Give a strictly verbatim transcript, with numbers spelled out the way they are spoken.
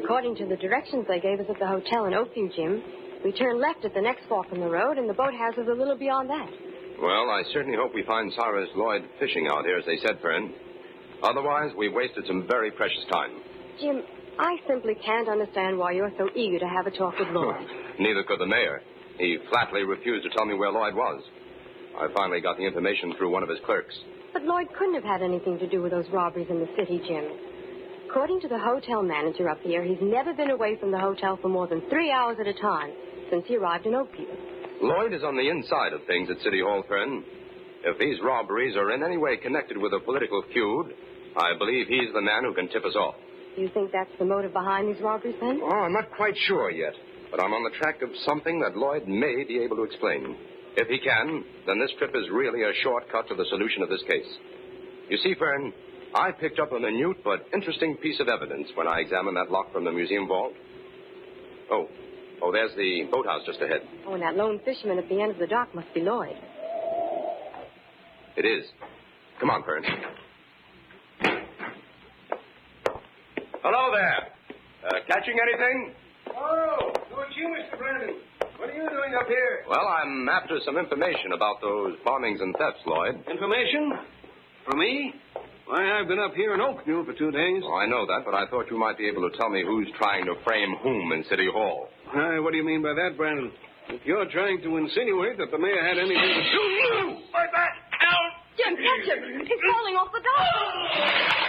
According to the directions they gave us at the hotel in Oakview, Jim, we turn left at the next fork in the road, and the boathouse is a little beyond that. Well, I certainly hope we find Cyrus Lloyd fishing out here, as they said, friend. Otherwise, we've wasted some very precious time. Jim, I simply can't understand why you're so eager to have a talk with Lloyd. Neither could the mayor. He flatly refused to tell me where Lloyd was. I finally got the information through one of his clerks. But Lloyd couldn't have had anything to do with those robberies in the city, Jim. According to the hotel manager up here, he's never been away from the hotel for more than three hours at a time since he arrived in Oakview. Lloyd is on the inside of things at City Hall, friend. If these robberies are in any way connected with a political feud, I believe he's the man who can tip us off. Do you think that's the motive behind these robberies, then? Oh, I'm not quite sure yet. But I'm on the track of something that Lloyd may be able to explain. If he can, then this trip is really a shortcut to the solution of this case. You see, Fern, I picked up a minute but interesting piece of evidence when I examined that lock from the museum vault. Oh, oh, there's the boathouse just ahead. Oh, and that lone fisherman at the end of the dock must be Lloyd. It is. Come on, Fern. Hello there. Uh, catching anything? Oh, so it's you, Mister Brandon. What are you doing up here? Well, I'm after some information about those bombings and thefts, Lloyd. Information? From me? Why, I've been up here in Oakview for two days. Oh, I know that, but I thought you might be able to tell me who's trying to frame whom in City Hall. Why, what do you mean by that, Brandon? If you're trying to insinuate that the mayor had anything to do... Jim, catch him! He's falling off the dock!